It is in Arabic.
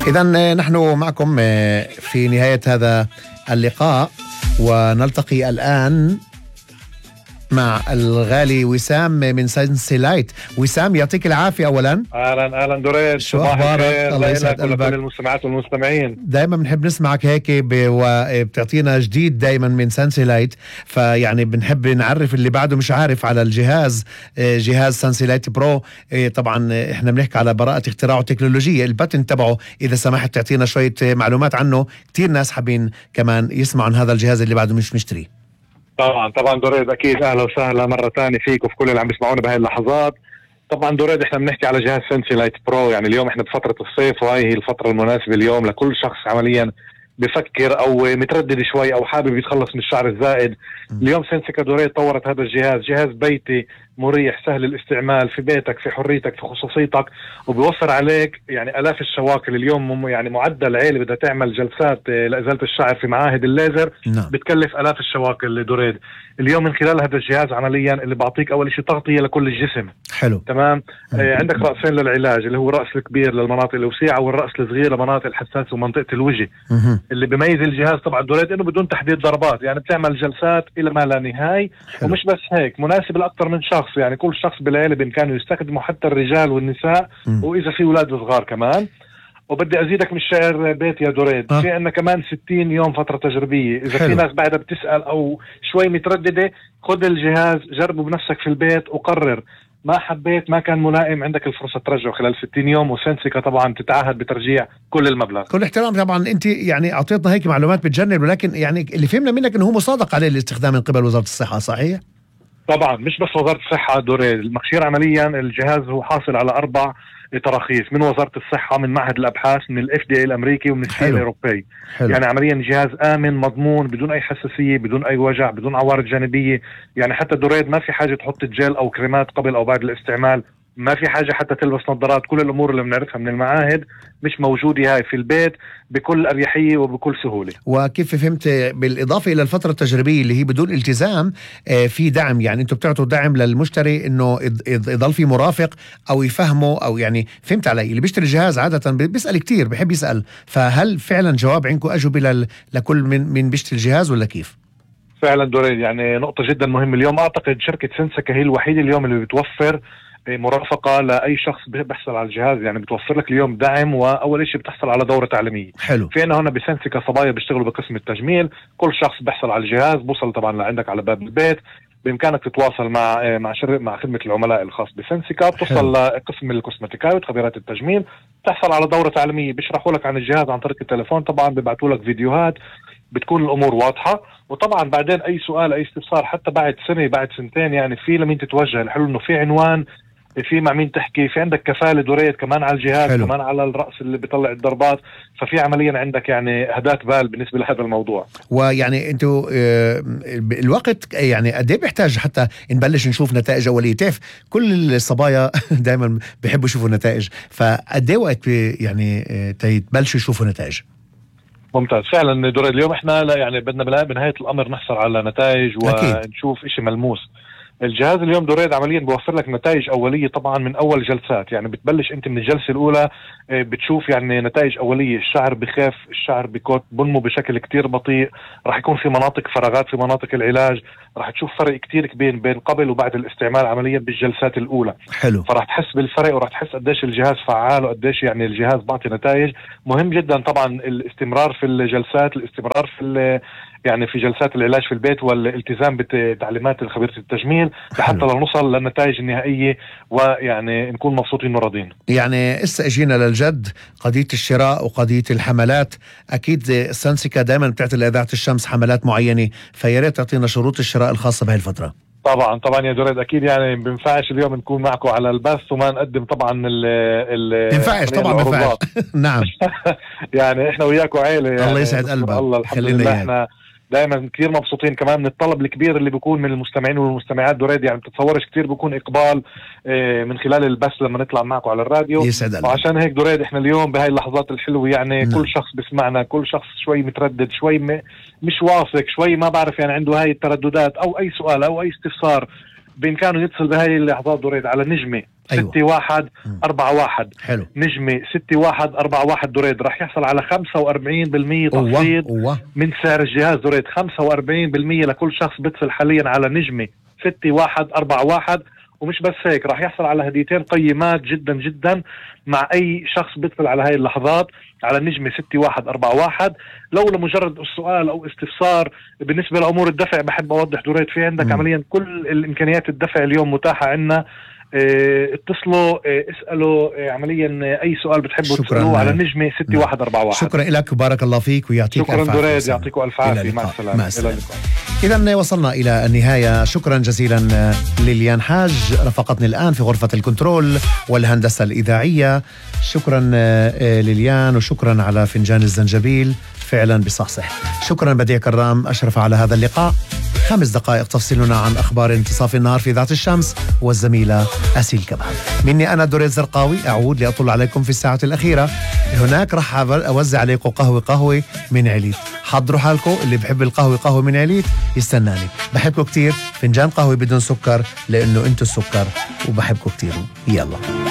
إذن نحن معكم في نهاية هذا اللقاء، ونلتقي الآن مع الغالي وسام من سنسيلايت. وسام يعطيك العافية أولا. أهلا دريد، شو أخبارك؟ الله يسعد قلبك. كل المستمعات والمستمعين. دائما بنحب نسمعك هيك وبتعطينا جديد دائما من سنسيلايت، فيعني بنحب نعرف اللي بعده مش عارف على الجهاز، جهاز سنسيلايت برو. طبعا احنا بنحكي على براءة اختراع وتكنولوجيا، الباتن تبعه إذا سمحت تعطينا شوية معلومات عنه، كتير ناس حابين كمان يسمعوا عن هذا الجهاز اللي بعده مش مشتري. طبعا دريد، اكيد اهلا وسهلا مره ثانيه فيك وفي كل اللي عم بيسمعونا بهاي اللحظات. طبعا دريد احنا بنحكي على جهاز سنسيلايت برو، يعني اليوم احنا بفتره الصيف وهي هي الفتره المناسبه اليوم لكل شخص عمليا بفكر او متردد شوي او حابب يتخلص من الشعر الزائد. اليوم سنسيكا دوريد طورت هذا الجهاز، جهاز بيتي مريح سهل الاستعمال في بيتك في حريتك في خصوصيتك، وبيوفر عليك يعني الاف الشواكل. اليوم يعني معدل عيلة بدها تعمل جلسات لازالة الشعر في معاهد الليزر بتكلف الاف الشواكل دوريد. اليوم من خلال هذا الجهاز عمليا اللي بعطيك اول شيء تغطية لكل الجسم. حلو تمام. عندك رأسين للعلاج، اللي هو الرأس الكبير للمناطق الوسيعة والرأس الصغير لمناطق الحساسة ومنطقة الوجه. اللي بيميز الجهاز طبعا دوريد انه بدون تحديد ضربات، يعني بتعمل جلسات الى ما لا نهاية. ومش بس هيك، مناسب لاكثر من شخص، يعني كل شخص بالعيلة بإمكانه يستخدمه، حتى الرجال والنساء وإذا في أولاد صغار كمان. وبدي أزيدك من الشعر بيت يا دريد، في عنا كمان 60 يوم فترة تجريبية. إذا في ناس بعدها بتسأل أو شوي مترددة، خذ الجهاز جربه بنفسك في البيت وقرر. ما حبيت ما كان ملائم، عندك الفرصة ترجعه خلال 60 يوم، وسنسيكا طبعا تتعهد بترجيع كل المبلغ. كل احترام طبعا، انت يعني اعطيتنا هيك معلومات بتجنن، ولكن يعني اللي فهمنا منك انه هو مصادق عليه الاستخدام من قبل وزارة الصحة، صحيح؟ طبعا مش بس وزارة الصحة دوري المخشير، عمليا الجهاز هو حاصل على 4 تراخيص من وزارة الصحة، من معهد الأبحاث، من الFDA الأمريكي، ومن السي الأوروبي. يعني عمليا جهاز آمن مضمون بدون أي حساسية، بدون أي وجع، بدون عوارض جانبية. يعني حتى دوريد ما في حاجة تحط جل أو كريمات قبل أو بعد الاستعمال، ما في حاجة حتى تلبس نظارات. كل الأمور اللي بنعرفها من المعاهد مش موجودة هاي في البيت بكل أريحية وبكل سهولة. وكيف فهمت بالإضافة إلى الفترة التجريبية اللي هي بدون التزام، في دعم، يعني أنتم بتعطوا دعم للمشتري إنه يضل في مرافق أو يفهمه، أو يعني فهمت علي؟ اللي بيشتري الجهاز عادة بيسأل كتير، بيحب يسأل، فهل فعلا جواب عندكم أجوبة لكل من بيشتري الجهاز ولا كيف؟ فعلا دوريد، يعني نقطة جدا مهمة. اليوم أعتقد شركة سنسيكا هي الوحيدة اليوم اللي بتوفر مرافقة لأي شخص بيحصل على الجهاز، يعني بتوفر لك اليوم دعم، وأول شيء بتحصل على دورة تعليمية. حلو. في عنا هنا بسنسيكا صبايا بيشتغلوا بقسم التجميل، كل شخص بيحصل على الجهاز بوصل طبعا لعندك على باب البيت. بإمكانك تتواصل مع خدمة العملاء الخاص بسنسيكا، بتوصل لقسم الكوسمتيكاوي خبيرات التجميل، تحصل على دورة تعليمية بيشرحوا لك عن الجهاز عن طريق التليفون، طبعا بيبعتوا لك فيديوهات، بتكون الأمور واضحة. وطبعا بعدين أي سؤال أي استفسار حتى بعد سنة بعد سنتين، يعني في لمين تتوجه. الحلو إنه في عنوان، في مع مين تحكي، في عندك كفالة دوريد كمان على الجهاز. حلو. كمان على الرأس اللي بيطلع الضربات، ففي عمليا عندك يعني هدات بال بالنسبة لهذا الموضوع. ويعني انتوا الوقت يعني قد ايه بيحتاج حتى نبلش نشوف نتائج أولية؟ تعرف كل الصبايا دائما بيحبوا يشوفوا نتائج، فقد ايه وقت يعني تبلشوا يشوفوا نتائج؟ ممتاز. فعلا دوريد اليوم احنا يعني بدنا بنهاية الأمر نحصل على نتائج ونشوف اشي ملموس. الجهاز اليوم دوريد عمليا بوفر لك نتائج أولية طبعا من أول جلسات، يعني بتبلش أنت من الجلسة الأولى بتشوف يعني نتائج أولية. الشعر بخف، الشعر بكت بنمو بشكل كتير بطيء، راح يكون في مناطق فراغات في مناطق العلاج، راح تشوف فرق كتير كبير بين قبل وبعد الاستعمال عمليا بالجلسات الأولى. حلو. فراح تحس بالفرق وراح تحس قديش الجهاز فعال وقديش يعني الجهاز بعطي نتائج. مهم جدا طبعا الاستمرار في الجلسات، الاستمرار في يعني في جلسات العلاج في البيت، والالتزام بتعليمات خبيرة التجميل لحتى لا نوصل للنتائج النهائية ويعني نكون مبسوطين وراضين. يعني اسا اجينا للجد، قضية الشراء وقضية الحملات، اكيد سنسيكا دائما بتعطي لإذاعة الشمس حملات معينة، فيا ريت تعطينا شروط الشراء الخاصة بهي الفترة. طبعا يا دريد اكيد، يعني ما بينفعش اليوم نكون معكم على البث وما نقدم طبعا ال ينفعش طبعا ما ينفعش. نعم. يعني احنا وياكم عيلة، يعني الله يسعد قلبك. الله الحمد لله احنا دائما كثير مبسوطين كمان من الطلب الكبير اللي بيكون من المستمعين والمستمعات دوريد. يعني بتتصورش كثير بيكون اقبال من خلال البث لما نطلع معكم على الراديو. وعشان هيك دوريد احنا اليوم بهاي اللحظات الحلوة، يعني كل شخص بسمعنا، كل شخص شوي متردد، شوي مش واثق، شوي ما بعرف، يعني عنده هاي الترددات او اي سؤال او اي استفسار، بإمكانه يتصل بهاي اللحظات دوريد على نجمة أيوة. 6141. حلو. نجمة 6141 دريد راح يحصل على 45% تخفيض من سعر الجهاز دريد. 45% لكل شخص بيتصل حاليا على نجمة 6141. ومش بس هيك، راح يحصل على هديتين قيمات جدا جدا مع اي شخص بيدخل على هاي اللحظات على نجمة 6141. لو لمجرد السؤال او استفسار بالنسبة لامور الدفع بحب اوضح دريد في عندك عمليا كل الامكانيات الدفع اليوم متاحة عندنا. اتصلوا اسألوا عمليا اي سؤال بتحبوا تسألوه على نجمة 6141. شكرا لك وبارك الله فيك ويعطيك شكرا الف عافية. دريد، يعطيكم الف عافية. مع السلامة. الى اللقاء. إذا وصلنا إلى النهاية. شكرا جزيلا ليليان حاج رافقتني الآن في غرفة الكنترول والهندسة الإذاعية. شكرا ليليان، وشكرا على فنجان الزنجبيل فعلا بصحصح. شكرا بديع كرام أشرف على هذا اللقاء. 5 دقائق تفصلنا عن أخبار انتصاف النهار في ذات الشمس والزميلة أسيل كمان. مني أنا دريد زرقاوي أعود لأطل عليكم في الساعة الأخيرة. هناك رح أوزع عليكم قهوة من عليت. حضروا حالكم، اللي بحب القهوة من عليت يستناني. بحبكم كتير. فنجان قهوة بدون سكر لأنه أنتوا السكر، وبحبكم كتير. يلا.